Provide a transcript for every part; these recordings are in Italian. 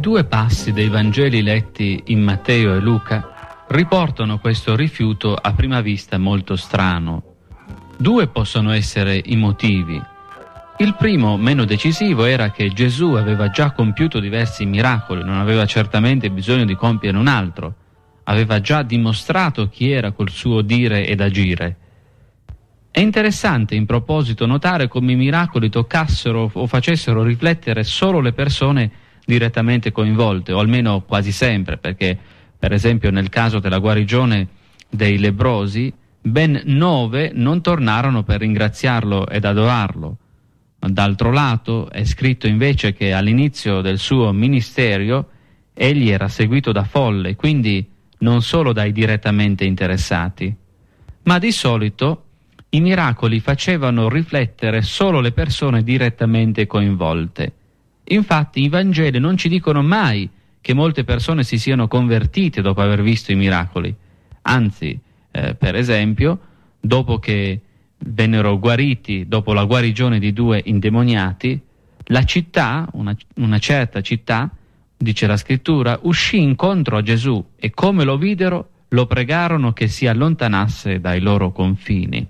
due passi dei Vangeli letti in Matteo e Luca riportano questo rifiuto a prima vista molto strano. Due possono essere i motivi. Il primo, meno decisivo, era che Gesù aveva già compiuto diversi miracoli, non aveva certamente bisogno di compiere un altro. Aveva già dimostrato chi era col suo dire ed agire. È interessante in proposito notare come i miracoli toccassero o facessero riflettere solo le persone direttamente coinvolte, o almeno quasi sempre, perché per esempio nel caso della guarigione dei lebbrosi, ben 9 non tornarono per ringraziarlo ed adorarlo. D'altro lato è scritto invece che all'inizio del suo ministero egli era seguito da folle, quindi non solo dai direttamente interessati, ma di solito i miracoli facevano riflettere solo le persone direttamente coinvolte. Infatti i Vangeli non ci dicono mai che molte persone si siano convertite dopo aver visto i miracoli. Anzi, per esempio, dopo che vennero guariti, dopo la guarigione di 2 indemoniati, la città, una certa città, dice la scrittura, uscì incontro a Gesù e come lo videro lo pregarono che si allontanasse dai loro confini.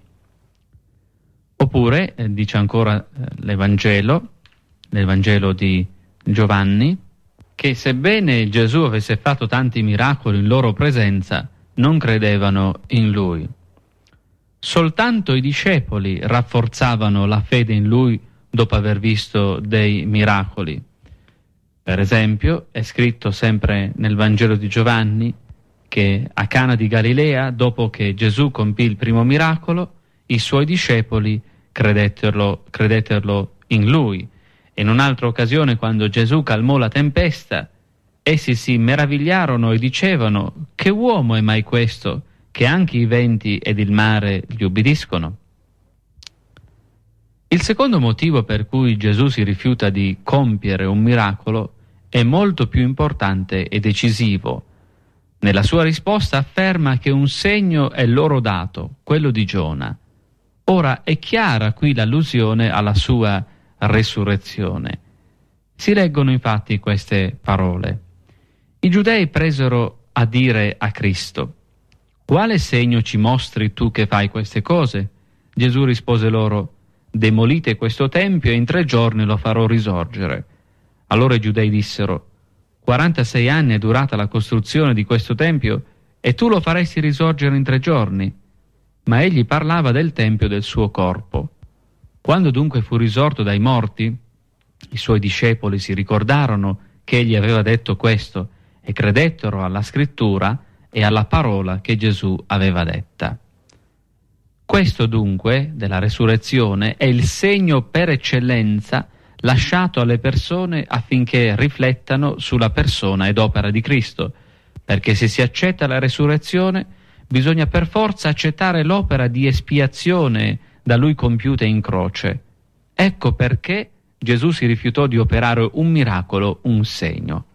Oppure, dice ancora l'Evangelo di Giovanni, che sebbene Gesù avesse fatto tanti miracoli in loro presenza, non credevano in lui. Soltanto i discepoli rafforzavano la fede in lui dopo aver visto dei miracoli. Per esempio, è scritto sempre nel Vangelo di Giovanni che a Cana di Galilea, dopo che Gesù compì il primo miracolo, i suoi discepoli credettero in lui. E in un'altra occasione, quando Gesù calmò la tempesta, essi si meravigliarono e dicevano: che uomo è mai questo, che anche i venti ed il mare gli ubbidiscono? Il secondo motivo per cui Gesù si rifiuta di compiere un miracolo è molto più importante e decisivo. Nella sua risposta afferma che un segno è loro dato, quello di Giona. Ora è chiara qui l'allusione alla sua resurrezione. Si leggono infatti queste parole. I giudei presero a dire a Cristo: quale segno ci mostri tu che fai queste cose? Gesù rispose loro: demolite questo tempio e in 3 giorni lo farò risorgere. Allora i giudei dissero: 46 anni è durata la costruzione di questo tempio e tu lo faresti risorgere in 3 giorni? Ma egli parlava del tempio del suo corpo. Quando dunque fu risorto dai morti, i suoi discepoli si ricordarono che egli aveva detto questo e credettero alla scrittura e alla parola che Gesù aveva detta. Questo dunque, della resurrezione, è il segno per eccellenza lasciato alle persone affinché riflettano sulla persona ed opera di Cristo, perché se si accetta la resurrezione bisogna per forza accettare l'opera di espiazione da lui compiuta in croce. Ecco perché Gesù si rifiutò di operare un miracolo, un segno.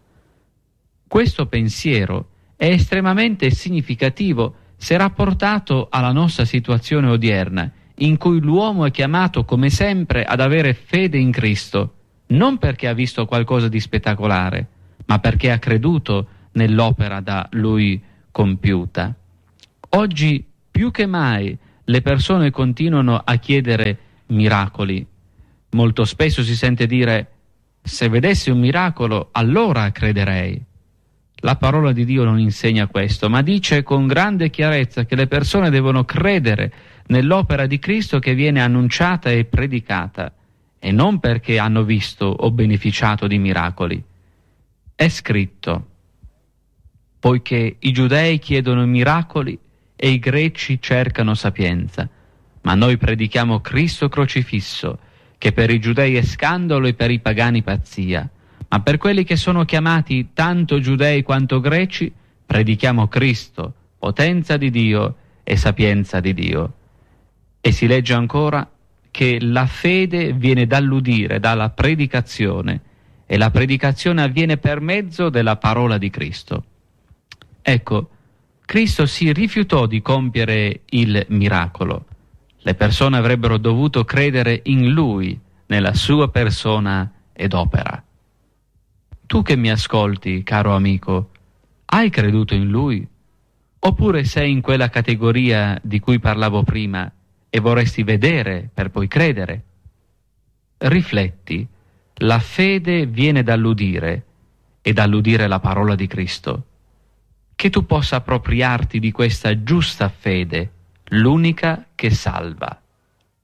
Questo pensiero è estremamente significativo se rapportato alla nostra situazione odierna, in cui l'uomo è chiamato come sempre ad avere fede in Cristo, non perché ha visto qualcosa di spettacolare, ma perché ha creduto nell'opera da lui compiuta. Oggi più che mai le persone continuano a chiedere miracoli. Molto spesso si sente dire: se vedessi un miracolo allora crederei. La parola di Dio non insegna questo, ma dice con grande chiarezza che le persone devono credere nell'opera di Cristo che viene annunciata e predicata, e non perché hanno visto o beneficiato di miracoli. È scritto: poiché i giudei chiedono miracoli e i greci cercano sapienza, ma noi predichiamo Cristo crocifisso, che per i giudei è scandalo e per i pagani pazzia, ma per quelli che sono chiamati tanto giudei quanto greci predichiamo Cristo, potenza di Dio e sapienza di Dio. E si legge ancora che la fede viene dall'udire, dalla predicazione, e la predicazione avviene per mezzo della parola di Cristo. Ecco, Cristo si rifiutò di compiere il miracolo. Le persone avrebbero dovuto credere in Lui, nella sua persona ed opera. Tu che mi ascolti, caro amico, hai creduto in Lui? Oppure sei in quella categoria di cui parlavo prima e vorresti vedere per poi credere? Rifletti, la fede viene dall'udire e dall'udire la parola di Cristo. Che tu possa appropriarti di questa giusta fede, l'unica che salva.